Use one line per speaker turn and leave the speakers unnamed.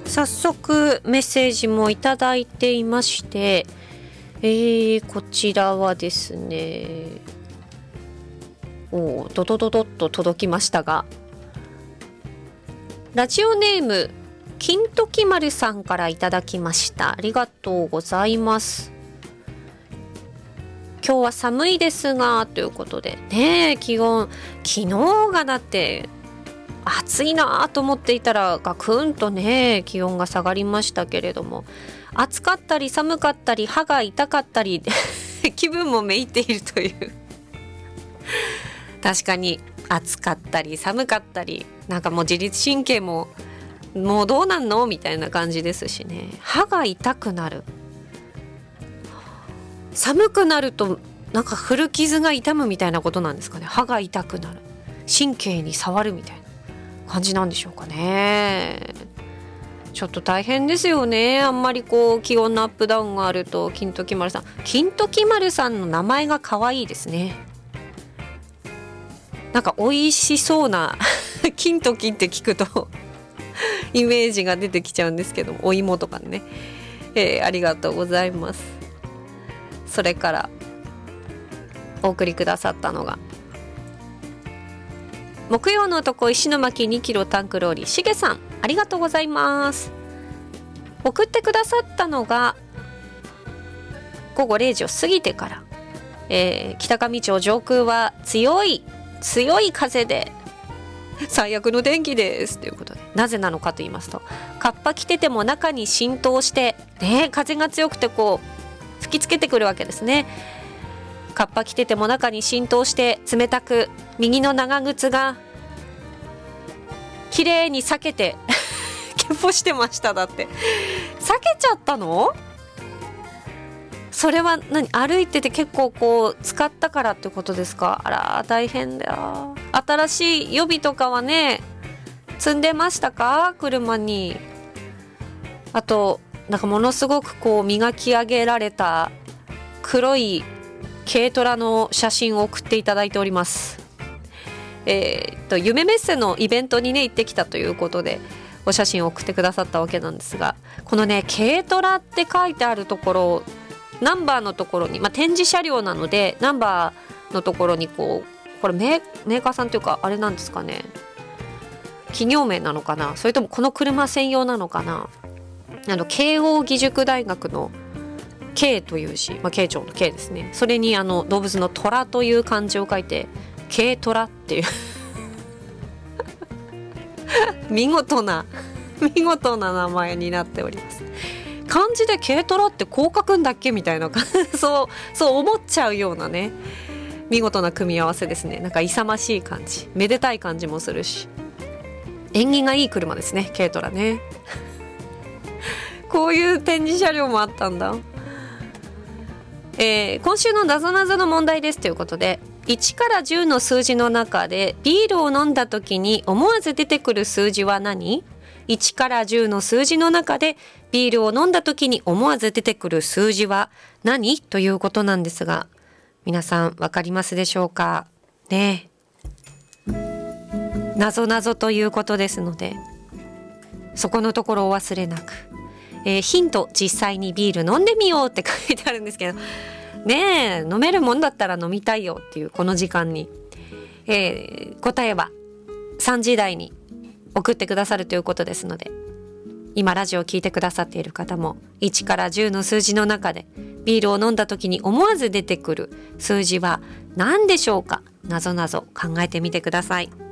早速メッセージもいただいていまして、こちらはですね、ドドドドッと届きましたが、ラジオネーム金時丸さんからいただきました。ありがとうございます。今日は寒いですがということでね、気温昨日がだって暑いなと思っていたらガクンとね気温が下がりましたけれども、暑かったり寒かったり歯が痛かったり気分もめいっているという確かに暑かったり寒かったり、なんかもう自律神経ももうどうなんのみたいな感じですしね。歯が痛くなる、寒くなるとなんか古傷が痛むみたいなことなんですかね。歯が痛くなる、神経に触るみたいな感じなんでしょうかね。ちょっと大変ですよね。あんまりこう気温のアップダウンがあると。金時丸さんの名前が可愛いですね。なんか美味しそうな金時って聞くとイメージが出てきちゃうんですけども、お芋とかね、ありがとうございます。それからお送りくださったのが木曜の男石巻2キロタンクローリーしげさん、ありがとうございます。送ってくださったのが午後0時を過ぎてから、北上町上空は強い風で最悪の天気ですということで、なぜなのかと言いますと、カッパ着てても中に浸透してね、風が強くてこう吹きつけてくるわけですね。カッパ着てても中に浸透して冷たく、右の長靴が綺麗に裂けてけっぽしてました。だって裂けちゃったの？それは歩いてて結構こう使ったからってことですか？あら大変だよ。新しい予備とかはね積んでましたか？車に。あとなんかものすごくこう磨き上げられた黒い軽トラの写真を送っていただいております。夢メッセのイベントにね行ってきたということでお写真を送ってくださったわけなんですが、このね軽トラって書いてあるところ、ナンバーのところに、展示車両なのでナンバーのところにこれメーカーさんというかあれなんですかね、企業名なのかな、それともこの車専用なのかな。慶応義塾大学の慶という字、慶長の慶ですね。それに動物の虎という漢字を書いて軽トラっていう見事な名前になっております。漢字で軽トラってこう書くんだっけみたいなそう思っちゃうようなね、見事な組み合わせですね。なんか勇ましい感じ、めでたい感じもするし、縁起がいい車ですね、軽トラねこういう展示車両もあったんだ。今週のなぞなぞの問題ですということで、1から10の数字の中でビールを飲んだ時に思わず出てくる数字は何？1から10の数字の中でビールを飲んだ時に思わず出てくる数字は何ということなんですが、皆さんわかりますでしょうかね。なぞなぞということですので、そこのところお忘れなく。ヒント、実際にビール飲んでみようって書いてあるんですけどね、飲めるもんだったら飲みたいよっていうこの時間に、答えは3時台に送ってくださるということですので、今ラジオを聞いてくださっている方も1から10の数字の中でビールを飲んだ時に思わず出てくる数字は何でしょうか？なぞなぞ考えてみてください。